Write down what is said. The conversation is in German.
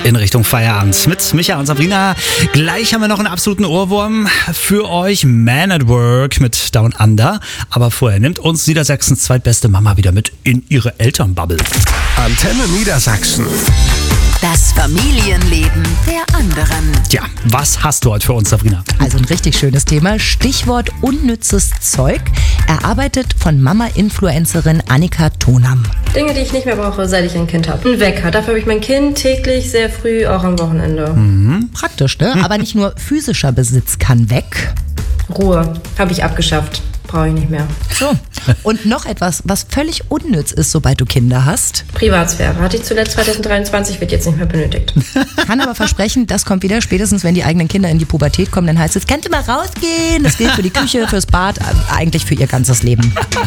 in Richtung Feierabend mit Micha und Sabrina. Gleich haben wir noch einen absoluten Ohrwurm für euch. Man at Work mit Down Under. Aber vorher nimmt uns Niedersachsens zweitbeste Mama wieder mit in ihre Elternbubble. Antenne Niedersachsen. Das Familienleben der anderen. Tja, was hast du heute für uns, Sabrina? Also ein richtig schönes Thema. Stichwort unnützes Zeug. Erarbeitet von Mama-Influencerin Annika Tonam. Dinge, die ich nicht mehr brauche, seit ich ein Kind habe. Ein Wecker. Dafür habe ich mein Kind täglich, sehr früh, auch am Wochenende. Praktisch, ne? Aber nicht nur physischer Besitz kann weg. Ruhe. Habe ich abgeschafft. Brauche ich nicht mehr. So. Und noch etwas, was völlig unnütz ist, sobald du Kinder hast. Privatsphäre. Hatte ich zuletzt 2023, wird jetzt nicht mehr benötigt. Kann aber versprechen, das kommt wieder, spätestens wenn die eigenen Kinder in die Pubertät kommen, dann heißt es, kannst du mal rausgehen? Das gilt für die Küche, fürs Bad, eigentlich für ihr ganzes Leben.